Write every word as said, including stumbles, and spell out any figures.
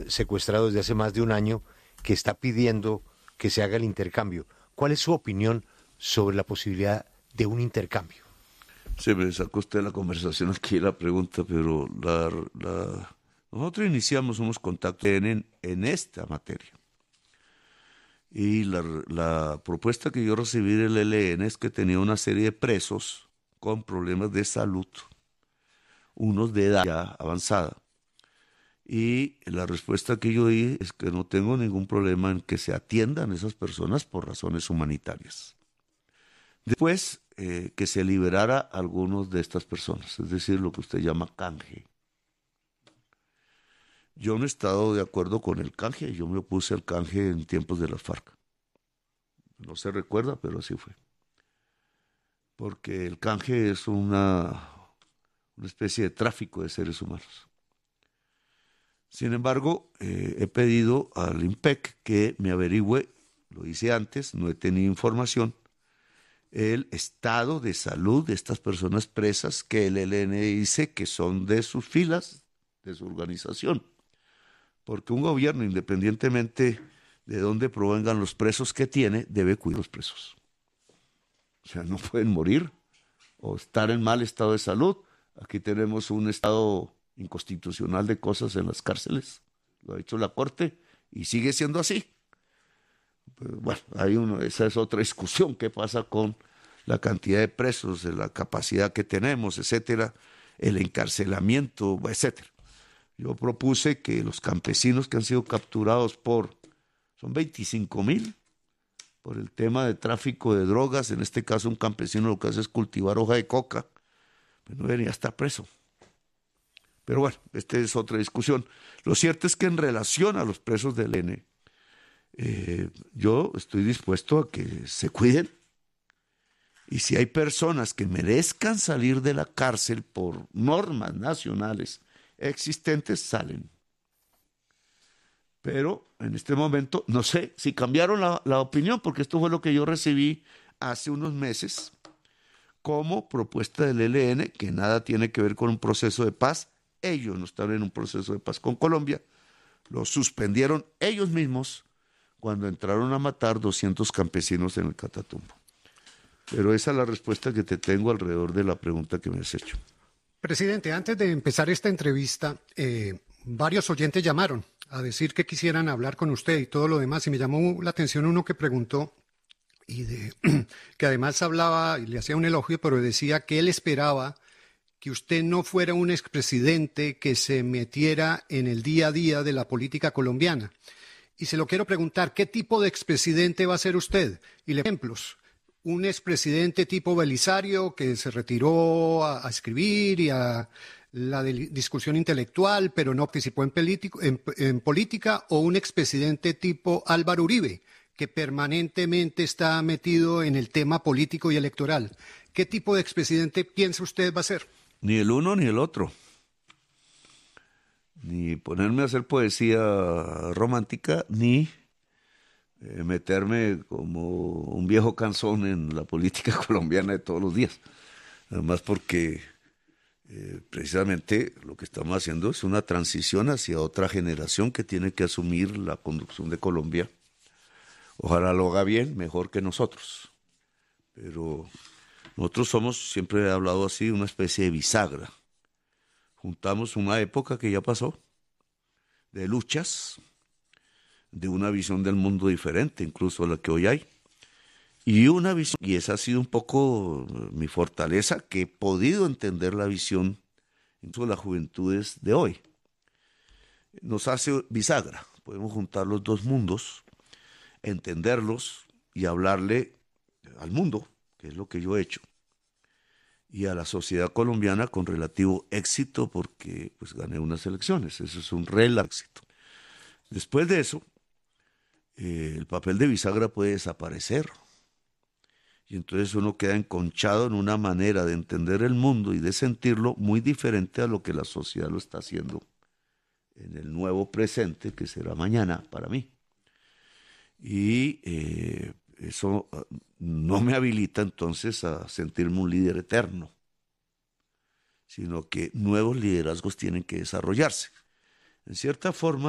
eh, secuestrado desde hace más de un año, que está pidiendo que se haga el intercambio. ¿Cuál es su opinión sobre la posibilidad de un intercambio? Se me sacó usted la conversación aquí, la pregunta, pero la, la, nosotros iniciamos unos contactos en, en esta materia. Y la, la propuesta que yo recibí del E L N es que tenía una serie de presos con problemas de salud, unos de edad ya avanzada. Y la respuesta que yo di es que no tengo ningún problema en que se atiendan esas personas por razones humanitarias. Después, eh, que se liberara a algunos de estas personas, es decir, lo que usted llama canje. Yo no he estado de acuerdo con el canje, yo me opuse al canje en tiempos de las FARC. No se recuerda, pero así fue. Porque el canje es una, una especie de tráfico de seres humanos. Sin embargo, eh, he pedido al IMPEC que me averigüe, lo hice antes, no he tenido información, el estado de salud de estas personas presas que el E L N dice que son de sus filas, de su organización. Porque un gobierno, independientemente de dónde provengan los presos que tiene, debe cuidar a los presos. O sea, no pueden morir o estar en mal estado de salud. Aquí tenemos un estado inconstitucional de cosas en las cárceles, lo ha dicho la Corte, y sigue siendo así. Pero bueno, hay uno, esa es otra discusión, qué pasa con la cantidad de presos, de la capacidad que tenemos, etcétera, el encarcelamiento, etcétera. Yo propuse que los campesinos que han sido capturados por, son veinticinco mil, por el tema de tráfico de drogas, en este caso un campesino lo que hace es cultivar hoja de coca, pues no debería estar preso. Pero bueno, esta es otra discusión. Lo cierto es que en relación a los presos del E L N, eh, yo estoy dispuesto a que se cuiden. Y si hay personas que merezcan salir de la cárcel por normas nacionales existentes, salen. Pero en este momento, no sé si cambiaron la, la opinión, porque esto fue lo que yo recibí hace unos meses como propuesta del E L N, que nada tiene que ver con un proceso de paz. Ellos no están en un proceso de paz con Colombia, lo suspendieron ellos mismos cuando entraron a matar doscientos campesinos en el Catatumbo. Pero esa es la respuesta que te tengo alrededor de la pregunta que me has hecho. Presidente, antes de empezar esta entrevista, eh, varios oyentes llamaron a decir que quisieran hablar con usted y todo lo demás, y me llamó la atención uno que preguntó, y de, que además hablaba y le hacía un elogio, pero decía que él esperaba que usted no fuera un expresidente que se metiera en el día a día de la política colombiana. Y se lo quiero preguntar, ¿qué tipo de expresidente va a ser usted? Y le ejemplos, un expresidente tipo Belisario que se retiró a, a escribir y a la de, discusión intelectual, pero no participó en, pelítico, en, en política, o un expresidente tipo Álvaro Uribe, que permanentemente está metido en el tema político y electoral. ¿Qué tipo de expresidente piensa usted va a ser? Ni el uno ni el otro. Ni ponerme a hacer poesía romántica, ni eh, meterme como un viejo canzón en la política colombiana de todos los días. Además porque eh, precisamente lo que estamos haciendo es una transición hacia otra generación que tiene que asumir la conducción de Colombia. Ojalá lo haga bien, mejor que nosotros. Pero nosotros somos, siempre he hablado así, una especie de bisagra. Juntamos una época que ya pasó, de luchas, de una visión del mundo diferente, incluso a la que hoy hay, y una visión, y esa ha sido un poco mi fortaleza, que he podido entender la visión incluso de las juventudes de hoy. Nos hace bisagra, podemos juntar los dos mundos, entenderlos y hablarle al mundo, que es lo que yo he hecho, y a la sociedad colombiana con relativo éxito, porque pues gané unas elecciones, eso es un relativo éxito. Después de eso, eh, el papel de bisagra puede desaparecer, y entonces uno queda enconchado en una manera de entender el mundo y de sentirlo muy diferente a lo que la sociedad lo está haciendo en el nuevo presente, que será mañana para mí. Y eh, eso no me habilita entonces a sentirme un líder eterno, sino que nuevos liderazgos tienen que desarrollarse. En cierta forma,